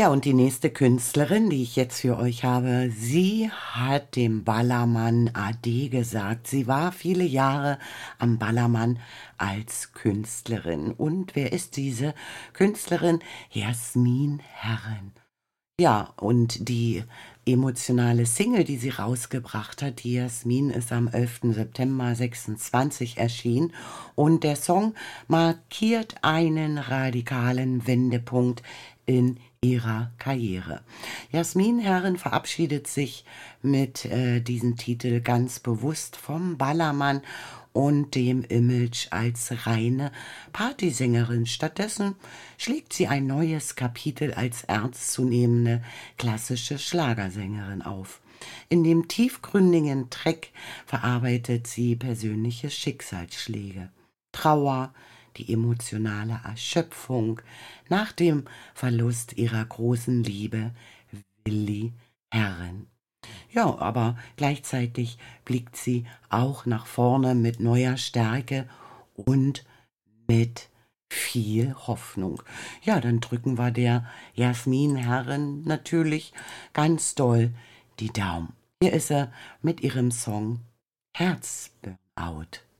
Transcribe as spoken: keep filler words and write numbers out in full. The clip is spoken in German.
Ja, und die nächste Künstlerin, die ich jetzt für euch habe, sie hat dem Ballermann Ade gesagt. Sie war viele Jahre am Ballermann als Künstlerin. Und wer ist diese Künstlerin? Jasmin Herren. Ja, und die emotionale Single, die sie rausgebracht hat, die Jasmin, ist am elften September sechsundzwanzig erschienen und der Song markiert einen radikalen Wendepunkt in ihrer Karriere. Jasmin Herren verabschiedet sich mit äh, diesem Titel ganz bewusst vom Ballermann und dem Image als reine Partysängerin. Stattdessen schlägt sie ein neues Kapitel als ernstzunehmende klassische Schlagersängerin auf. In dem tiefgründigen Track verarbeitet sie persönliche Schicksalsschläge, Trauer, die emotionale Erschöpfung nach dem Verlust ihrer großen Liebe Willi Herren. Ja, aber gleichzeitig blickt sie auch nach vorne mit neuer Stärke und mit viel Hoffnung. Ja, dann drücken wir der Jasmin Herren natürlich ganz doll die Daumen. Hier ist er mit ihrem Song Herzburnout.